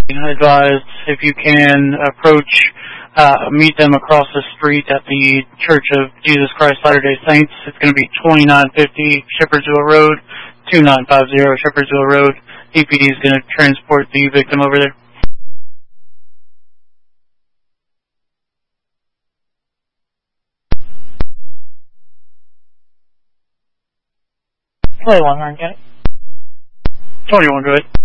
advised if you can meet them across the street at the Church of Jesus Christ Latter-day Saints. It's going to be 2950 Shepherdsville Road, 2950 Shepherdsville Road. DPD is going to transport the victim over there. Play one, Martin County. 21, go ahead.